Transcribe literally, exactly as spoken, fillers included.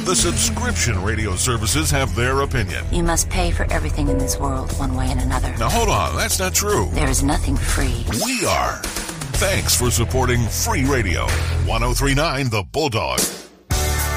The subscription radio services have their opinion. You must pay for everything in this world, one way and another. Now hold on, that's not true. There is nothing free. We are. Thanks for supporting Free Radio. ten thirty-nine The Bulldog.